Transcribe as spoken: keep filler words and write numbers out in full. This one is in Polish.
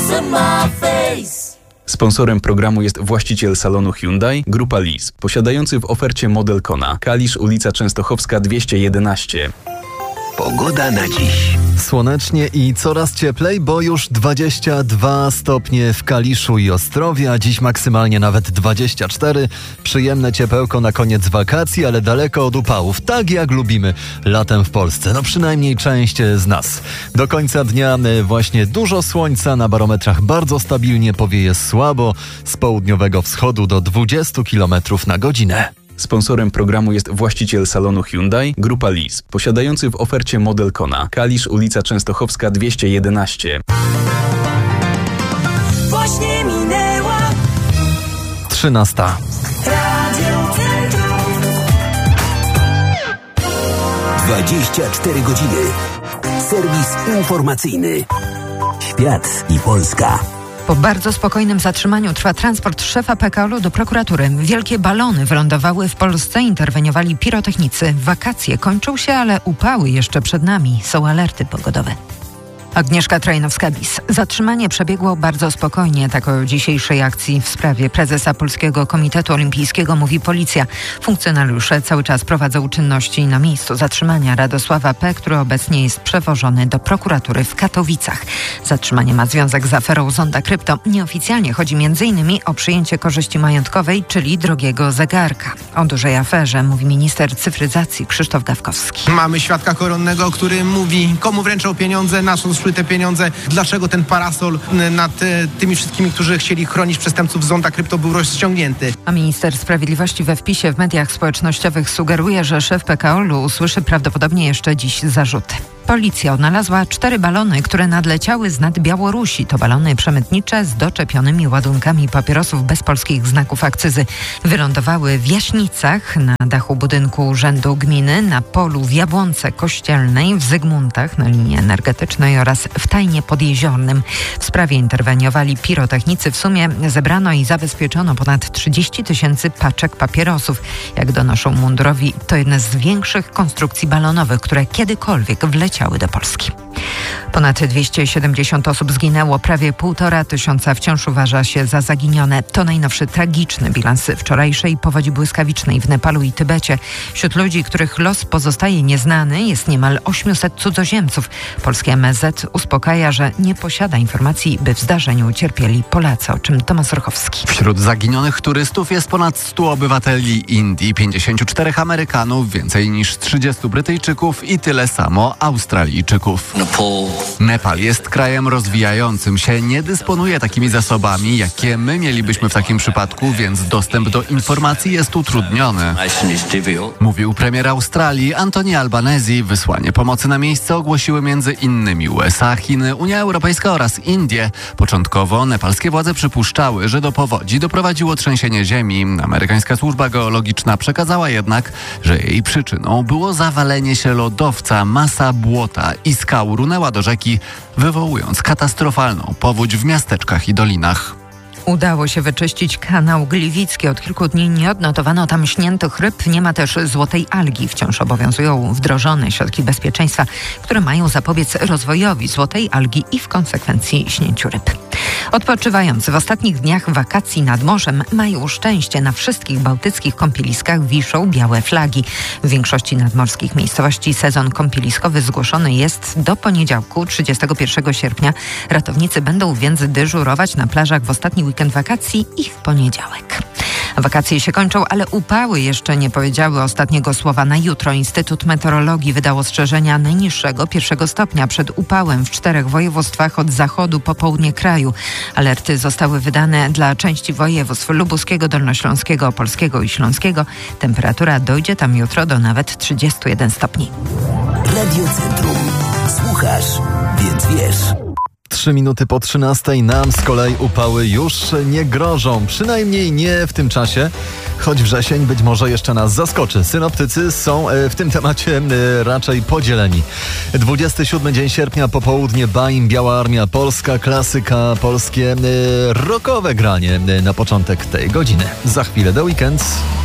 Sponsorem programu jest właściciel salonu Hyundai, Grupa Lease, posiadający w ofercie model Kona. Kalisz, ulica Częstochowska dwieście jedenaście. Pogoda na dziś. Słonecznie i coraz cieplej, bo już dwadzieścia dwa stopnie w Kaliszu i Ostrowie, a dziś maksymalnie nawet dwadzieścia cztery. Przyjemne ciepełko na koniec wakacji, ale daleko od upałów. Tak jak lubimy latem w Polsce. No przynajmniej część z nas. Do końca dnia właśnie dużo słońca, na barometrach bardzo stabilnie, powieje słabo z południowego wschodu do dwadzieścia kilometrów na godzinę. Sponsorem programu jest właściciel salonu Hyundai, Grupa Lease, posiadający w ofercie model Kona. Kalisz, ulica Częstochowska dwieście jedenaście. Właśnie minęła trzynasta. Radio Centrum. dwadzieścia cztery godziny. Serwis informacyjny. Świat i Polska. Po bardzo spokojnym zatrzymaniu trwa transport szefa P K O L-u do prokuratury. Wielkie balony wylądowały w Polsce, interweniowali pirotechnicy. Wakacje kończą się, ale upały jeszcze przed nami. Są alerty pogodowe. Agnieszka Trajnowska-Bis. Zatrzymanie przebiegło bardzo spokojnie. Tak o dzisiejszej akcji w sprawie prezesa Polskiego Komitetu Olimpijskiego mówi policja. Funkcjonariusze cały czas prowadzą czynności na miejscu zatrzymania Radosława P., który obecnie jest przewożony do prokuratury w Katowicach. Zatrzymanie ma związek z aferą Zonda Krypto. Nieoficjalnie chodzi między innymi o przyjęcie korzyści majątkowej, czyli drogiego zegarka. O dużej aferze mówi minister cyfryzacji Krzysztof Gawkowski. Mamy świadka koronnego, który mówi, komu wręczał pieniądze, na co szły te pieniądze, dlaczego ten parasol nad e, tymi wszystkimi, którzy chcieli chronić przestępców Zonda Krypto, był rozciągnięty. A minister sprawiedliwości we wpisie w mediach społecznościowych sugeruje, że szef P K O L-u usłyszy prawdopodobnie jeszcze dziś zarzuty. Policja odnalazła cztery balony, które nadleciały z nad Białorusi. To balony przemytnicze z doczepionymi ładunkami papierosów bez polskich znaków akcyzy. Wylądowały w Jaśnicach, na dachu budynku Urzędu Gminy, na polu w Jabłonce Kościelnej, w Zygmuntach na linii energetycznej oraz w Tajnie Podjeziornym. W sprawie interweniowali pirotechnicy. W sumie zebrano i zabezpieczono ponad trzydzieści tysięcy paczek papierosów. Jak donoszą mundurowi, to jedna z większych konstrukcji balonowych, które kiedykolwiek wleciały do Polski. Ponad dwieście siedemdziesiąt osób zginęło, prawie półtora tysiąca wciąż uważa się za zaginione. To najnowszy tragiczny bilans wczorajszej powodzi błyskawicznej w Nepalu i Tybecie. Wśród ludzi, których los pozostaje nieznany, jest niemal osiemset cudzoziemców. Polskie M S Z uspokaja, że nie posiada informacji, by w zdarzeniu ucierpieli Polacy, o czym Tomasz Rochowski. Wśród zaginionych turystów jest ponad stu obywateli Indii, pięćdziesięciu czterech Amerykanów, więcej niż trzydziestu Brytyjczyków i tyle samo Australijczyków. Nepal jest krajem rozwijającym się, nie dysponuje takimi zasobami, jakie my mielibyśmy w takim przypadku, więc dostęp do informacji jest utrudniony. Mówił premier Australii Anthony Albanese. Wysłanie pomocy na miejsce ogłosiły między innymi U S A, Chiny, Unia Europejska oraz Indie. Początkowo nepalskie władze przypuszczały, że do powodzi doprowadziło trzęsienie ziemi. Amerykańska służba geologiczna przekazała jednak, że jej przyczyną było zawalenie się lodowca. Masa błota i skał runęła do rzeki, wywołując katastrofalną powódź w miasteczkach i dolinach. Udało się wyczyścić kanał Gliwicki. Od kilku dni nie odnotowano tam śniętych ryb. Nie ma też złotej algi. Wciąż obowiązują wdrożone środki bezpieczeństwa, które mają zapobiec rozwojowi złotej algi i w konsekwencji śnięciu ryb. Odpoczywający w ostatnich dniach wakacji nad morzem mają szczęście. Na wszystkich bałtyckich kąpieliskach wiszą białe flagi. W większości nadmorskich miejscowości sezon kąpieliskowy zgłoszony jest do poniedziałku, trzydziestego pierwszego sierpnia. Ratownicy będą więc dyżurować na plażach w ostatni weekend wakacji i w poniedziałek. Wakacje się kończą, ale upały jeszcze nie powiedziały ostatniego słowa. Na jutro Instytut Meteorologii wydał ostrzeżenia najniższego pierwszego stopnia przed upałem w czterech województwach od zachodu po południe kraju. Alerty zostały wydane dla części województw lubuskiego, dolnośląskiego, opolskiego i śląskiego. Temperatura dojdzie tam jutro do nawet trzydziestu jeden stopni. Radio Centrum. Słuchasz, więc wiesz. Trzy minuty po trzynastej nam z kolei upały już nie grożą. Przynajmniej nie w tym czasie, choć wrzesień być może jeszcze nas zaskoczy. Synoptycy są w tym temacie raczej podzieleni. dwudziesty siódmy dzień sierpnia, popołudnie, Baim, Biała Armia Polska, klasyka, polskie rockowe granie na początek tej godziny. Za chwilę The Weeknd.